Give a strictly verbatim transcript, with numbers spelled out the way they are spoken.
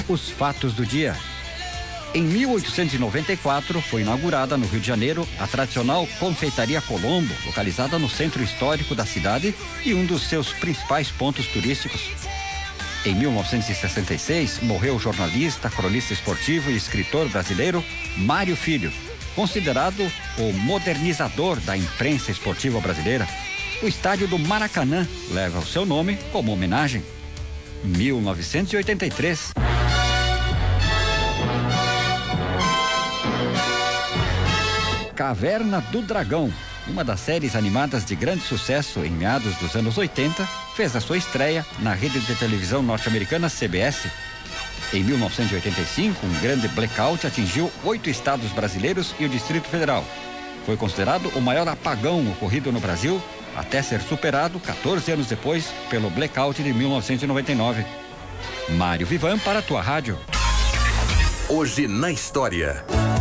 Os fatos do dia. Em mil oitocentos e noventa e quatro, foi inaugurada no Rio de Janeiro a tradicional Confeitaria Colombo, localizada no centro histórico da cidade e um dos seus principais pontos turísticos. Em mil novecentos e sessenta e seis, morreu o jornalista, cronista esportivo e escritor brasileiro Mário Filho, considerado o modernizador da imprensa esportiva brasileira. O estádio do Maracanã leva o seu nome como homenagem. mil novecentos e oitenta e três. Caverna do Dragão, uma das séries animadas de grande sucesso em meados dos anos oitenta, fez a sua estreia na rede de televisão norte-americana C B S. Em mil novecentos e oitenta e cinco, um grande blackout atingiu oito estados brasileiros e o Distrito Federal. Foi considerado o maior apagão ocorrido no Brasil, até ser superado quatorze anos depois pelo blackout de mil novecentos e noventa e nove. Mário Vivan para a tua rádio. Hoje na história.